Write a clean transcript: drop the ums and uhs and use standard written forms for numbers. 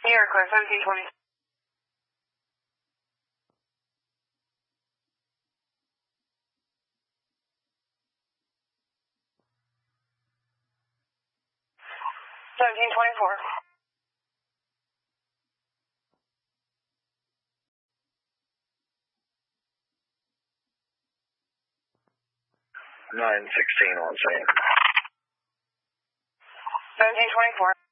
New York, 1720. Seventeen 916 on scene. 1724.